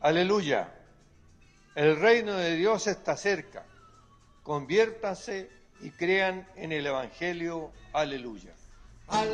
Aleluya. El reino de Dios está cerca. Conviértanse y crean en el Evangelio. Aleluya.